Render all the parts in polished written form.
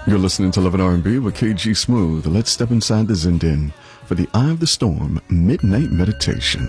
You're listening to Love and R&B with KG Smooth. Let's step inside the Zen Den for the Eye of the Storm Midnight Meditation.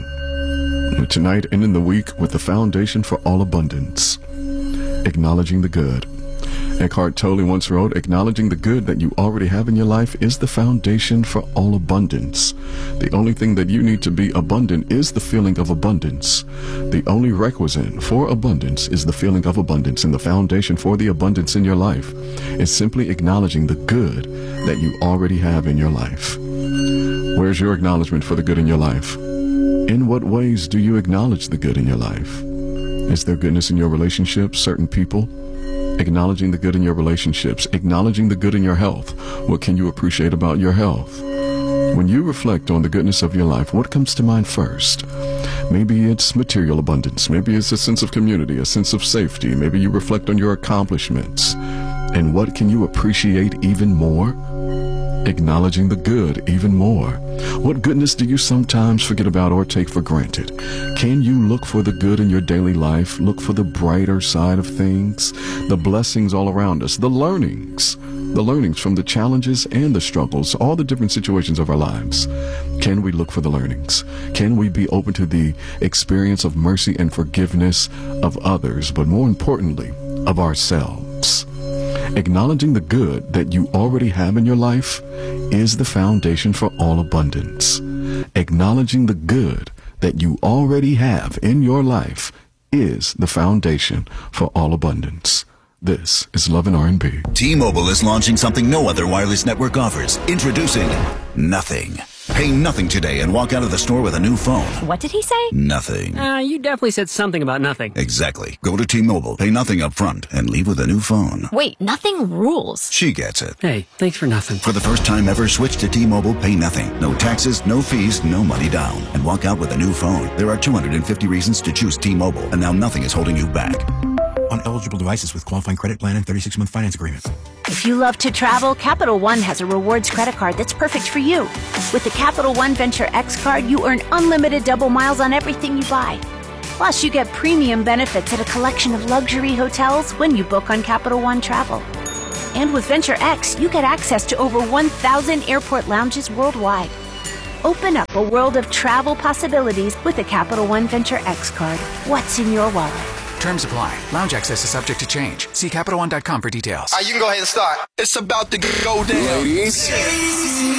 Tonight, ending the week with the foundation for all abundance, acknowledging the good. Eckhart Tolle once wrote, acknowledging the good that you already have in your life is the foundation for all abundance. The only thing that you need to be abundant is the feeling of abundance. The only requisite for abundance is the feeling of abundance, and the foundation for the abundance in your life is simply acknowledging the good that you already have in your life. Where's your acknowledgement for the good in your life? In what ways do you acknowledge the good in your life? Is there goodness in your relationships, certain people? Acknowledging the good in your relationships, acknowledging the good in your health. What can you appreciate about your health? When you reflect on the goodness of your life, what comes to mind first? Maybe it's material abundance. Maybe it's a sense of community, a sense of safety. Maybe you reflect on your accomplishments. And what can you appreciate even more? Acknowledging the good even more. What goodness do you sometimes forget about or take for granted? Can you look for the good in your daily life? Look for the brighter side of things, the blessings all around us, the learnings from the challenges and the struggles, all the different situations of our lives. Can we look for the learnings? Can we be open to the experience of mercy and forgiveness of others, but more importantly, of ourselves? Acknowledging the good that you already have in your life is the foundation for all abundance. Acknowledging the good that you already have in your life is the foundation for all abundance. This is Love and R&B. T-Mobile is launching something no other wireless network offers. Introducing Nothing. Pay nothing today and walk out of the store with a new phone. What did he say? Nothing. You definitely said something about nothing. Exactly. Go to T-Mobile, pay nothing up front, and leave with a new phone. Wait, nothing rules. She gets it. Hey, thanks for nothing. For the first time ever, switch to T-Mobile, pay nothing. No taxes, no fees, no money down. And walk out with a new phone. There are 250 reasons to choose T-Mobile, and now nothing is holding you back. On eligible devices with qualifying credit plan and 36-month finance agreement. If you love to travel, Capital One has a rewards credit card that's perfect for you. With the Capital One Venture X card, you earn unlimited double miles on everything you buy. Plus, you get premium benefits at a collection of luxury hotels when you book on Capital One Travel. And with Venture X, you get access to over 1,000 airport lounges worldwide. Open up a world of travel possibilities with the Capital One Venture X card. What's in your wallet? Terms apply. Lounge access is subject to change. See CapitalOne.com for details. You can go ahead and start. It's about to go down. Ladies.